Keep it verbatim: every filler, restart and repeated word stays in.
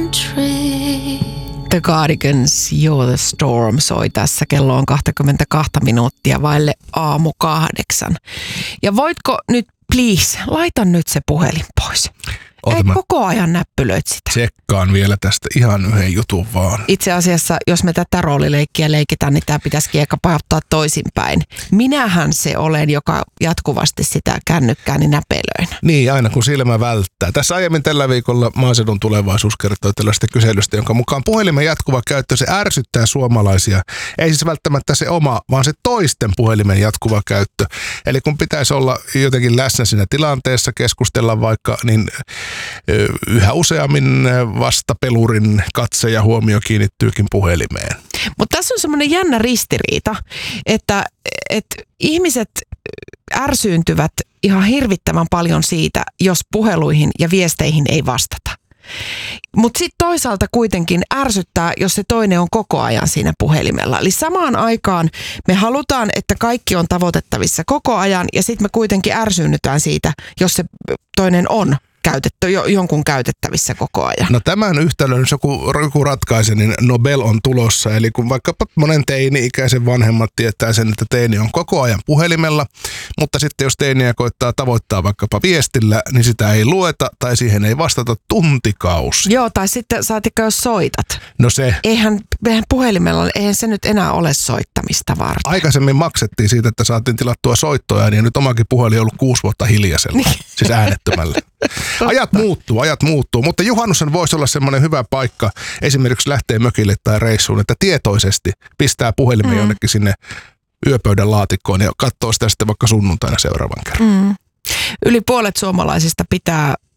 tree. The Cardigans, You're the Storm soi tässä. Kello on kaksikymmentäkaksi minuuttia vaille aamu kahdeksan. Ja voitko nyt, please, laita nyt se puhelin pois. Ei koko ajan näppylöit sitä. Tsekkaan vielä tästä ihan yhden jutun vaan. Itse asiassa, jos me tätä roolileikkiä leikitään, niin tämä pitäisikin ehkä pauttaa toisinpäin. Minähän se olen, joka jatkuvasti sitä kännykkääni näpelöin. Niin, aina kun silmä välttää. Tässä aiemmin tällä viikolla Maaseudun Tulevaisuus kertoi tällaista kyselystä, jonka mukaan puhelimen jatkuva käyttö, se ärsyttää suomalaisia. Ei siis välttämättä se oma, vaan se toisten puhelimen jatkuva käyttö. Eli kun pitäisi olla jotenkin läsnä siinä tilanteessa, keskustella vaikka, niin yhä useammin vastapelurin katse ja huomio kiinnittyykin puhelimeen. Mutta tässä on semmoinen jännä ristiriita, että, että ihmiset ärsyyntyvät ihan hirvittävän paljon siitä, jos puheluihin ja viesteihin ei vastata. Mutta sitten toisaalta kuitenkin ärsyttää, jos se toinen on koko ajan siinä puhelimella. Eli samaan aikaan me halutaan, että kaikki on tavoitettavissa koko ajan ja sitten me kuitenkin ärsyynnytään siitä, jos se toinen on käytetty, jo, jonkun käytettävissä koko ajan. No tämän yhtälön, jos joku, joku ratkaisee, niin Nobel on tulossa. Eli kun vaikkapa monen teini-ikäisen vanhemmat tietää sen, että teini on koko ajan puhelimella, mutta sitten jos teiniä koittaa tavoittaa vaikkapa viestillä, niin sitä ei lueta tai siihen ei vastata tuntikausi. Joo, tai sitten saatikö jos soitat. No se. Eihän, eihän puhelimella, eihän se nyt enää ole soittamista varten. Aikaisemmin maksettiin siitä, että saatiin tilattua soittoja, ja nyt omakin puhelin on ollut kuusi vuotta hiljaisella, siis äänettömällä. Ajat muuttuu, ajat muuttuu, mutta juhannushan voisi olla semmoinen hyvä paikka esimerkiksi lähtee mökille tai reissuun, että tietoisesti pistää puhelimen mm. jonnekin sinne yöpöydän laatikkoon ja katsoo sitä sitten vaikka sunnuntaina seuraavan kerran. Mm. Yli puolet suomalaisista pitää